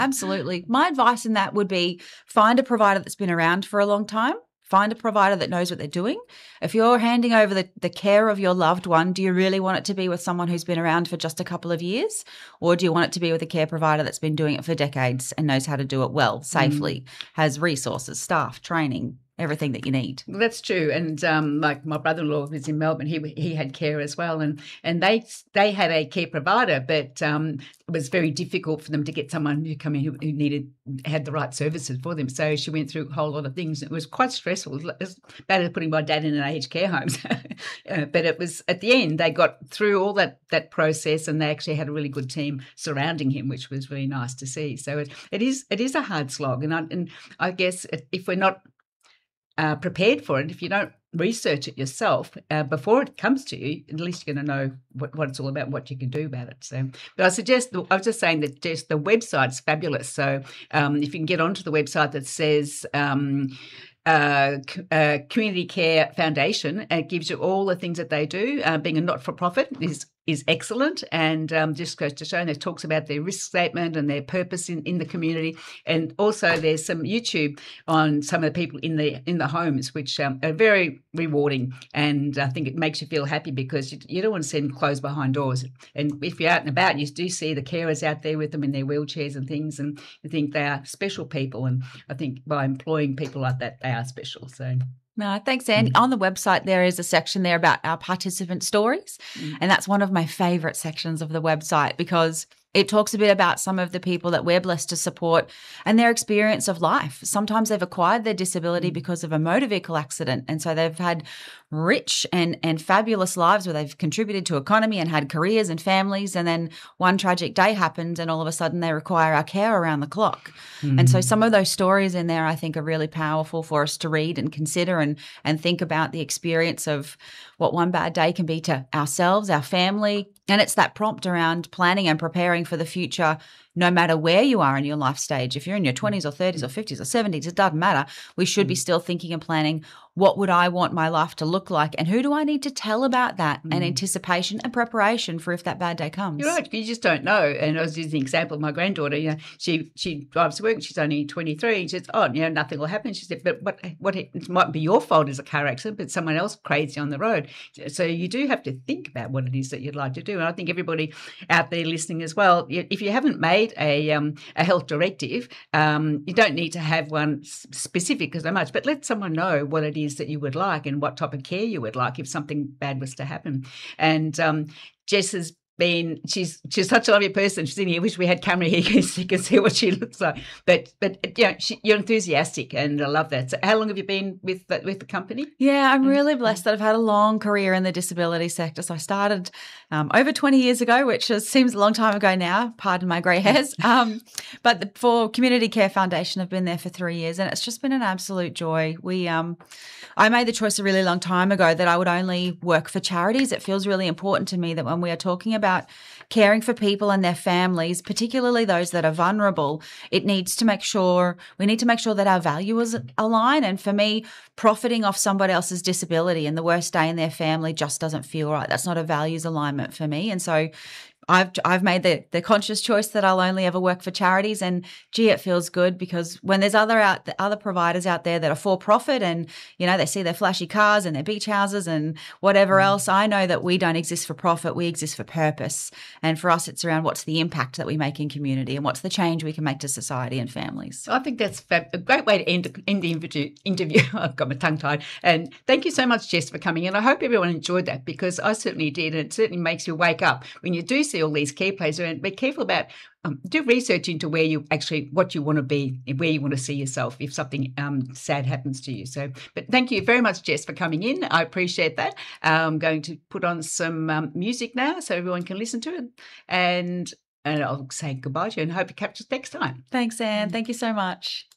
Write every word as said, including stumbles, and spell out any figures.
absolutely. My advice in that would be find a provider that's been around for a long time. Find a provider that knows what they're doing. If you're handing over the, the care of your loved one, do you really want it to be with someone who's been around for just a couple of years? Or do you want it to be with a care provider that's been doing it for decades and knows how to do it well, safely, mm. has resources, staff, training, everything that you need? Well, that's true. And um, like my brother-in-law was in Melbourne, he he had care as well, and and they they had a care provider, but um, it was very difficult for them to get someone who come in who, who needed had the right services for them. So she went through a whole lot of things. It was quite stressful. It was bad as putting my dad in an aged care home, uh, but it was at the end they got through all that that process, and they actually had a really good team surrounding him, which was really nice to see. So it, it is it is a hard slog, and I, and I guess if we're not Uh, prepared for it, if you don't research it yourself uh, before it comes to you, at least you're going to know what, what it's all about, what you can do about it. So, but I suggest, I was just saying that just the website's fabulous. So um, if you can get onto the website that says um, uh, uh, Community Care Foundation, and it gives you all the things that they do. Uh, being a not-for-profit is is excellent, and um, just goes to show, and it talks about their risk statement and their purpose in, in the community. And also there's some YouTube on some of the people in the in the homes, which um, are very rewarding, and I think it makes you feel happy because you, you don't want to see them closed behind doors. And if you're out and about, you do see the carers out there with them in their wheelchairs and things, and you think they are special people. And I think by employing people like that, they are special. So. No, thanks, Anne. Mm. On the website, there is a section there about our participant stories. Mm. And that's one of my favourite sections of the website because it talks a bit about some of the people that we're blessed to support and their experience of life. Sometimes they've acquired their disability because of a motor vehicle accident. And so they've had rich and, and fabulous lives where they've contributed to economy and had careers and families. And then one tragic day happened and all of a sudden they require our care around the clock. Mm. And so some of those stories in there, I think, are really powerful for us to read and consider and, and think about the experience of what one bad day can be to ourselves, our family. And it's that prompt around planning and preparing for the future, no matter where you are in your life stage. If you're in your twenties or thirties or fifties or seventies, it doesn't matter. We should be still thinking and planning, what would I want my life to look like? And who do I need to tell about that? Mm. And anticipation and preparation for if that bad day comes. You're right. You just don't know. And I was using the example of my granddaughter. You know, she she drives to work. She's only twenty-three. And she says, oh, you know, nothing will happen. She said, but what, what it might be your fault as a car accident, but someone else crazy on the road. So you do have to think about what it is that you'd like to do. And I think everybody out there listening as well, if you haven't made a um, a health directive, um, you don't need to have one specific so much, but let someone know what it is that you would like and what type of care you would like if something bad was to happen. And um, Jess has been, she's she's such a lovely person. She's in here. I wish we had camera here so you can see what she looks like. But but you know, she, you're enthusiastic, and I love that. So how long have you been with the, with the company? Yeah, I'm really blessed that I've had a long career in the disability sector. So I started um, over twenty years ago, which is, seems a long time ago now. Pardon my grey hairs. Um, but the, for Community Care Foundation, I've been there for three years, and it's just been an absolute joy. We um, I made the choice a really long time ago that I would only work for charities. It feels really important to me that when we are talking about about caring for people and their families, particularly those that are vulnerable, it needs to make sure, we need to make sure that our values align. And for me, profiting off somebody else's disability and the worst day in their family just doesn't feel right. That's not a values alignment for me. And so I've I've made the the conscious choice that I'll only ever work for charities, and gee, it feels good because when there's other out the other providers out there that are for profit and you know they see their flashy cars and their beach houses and whatever else, I know that we don't exist for profit, we exist for purpose. And for us, it's around what's the impact that we make in community and what's the change we can make to society and families. I think that's fab- a great way to end, end the interview. interview. I've got my tongue tied. And thank you so much, Jess, for coming in. I hope everyone enjoyed that because I certainly did, and it certainly makes you wake up when you do see all these care plays, and be careful about um, do research into where you actually what you want to be and where you want to see yourself if something um, sad happens to you. So, but thank you very much, Jess, for coming in. I appreciate that. I'm going to put on some um, music now so everyone can listen to it, and and I'll say goodbye to you and hope you catch us next time. Thanks, Anne. Thank you so much.